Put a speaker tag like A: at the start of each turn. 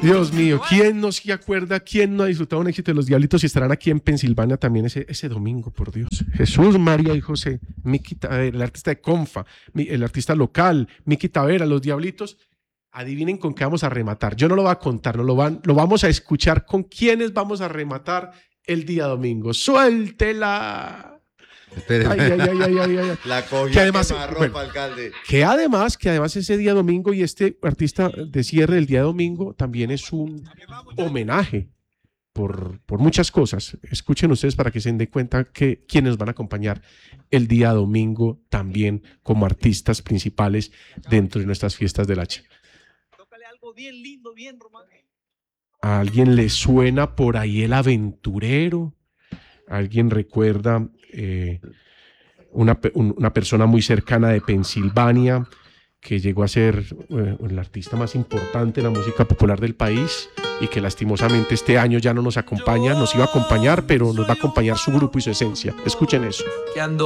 A: Dios mío, ¿quién no se acuerda, quién no ha disfrutado un éxito de los Diablitos y estarán aquí en Pensilvania también ese domingo, por Dios? Jesús, María y José, Miki Tavera, el artista de Confa, el artista local, Miki Tavera, los Diablitos. Adivinen con qué vamos a rematar. Yo no lo voy a contar, lo vamos a escuchar con quiénes vamos a rematar el día domingo. ¡Suéltela!
B: Espéreme.
A: Ay.
B: La cogió
A: Que además,
B: ropa, alcalde.
A: Que además ese día domingo y este artista de cierre del día domingo también es un homenaje por muchas cosas. Escuchen ustedes para que se den cuenta que quienes van a acompañar el día domingo también como artistas principales dentro de nuestras fiestas del Hacha.
C: Tócale algo bien lindo, bien romántico.
A: ¿A alguien le suena por ahí El Aventurero? ¿Alguien recuerda una persona muy cercana de Pensilvania que llegó a ser el artista más importante de la música popular del país y que lastimosamente este año ya no nos acompaña, nos iba a acompañar, pero nos va a acompañar su grupo y su esencia? Escuchen eso.
C: Que ando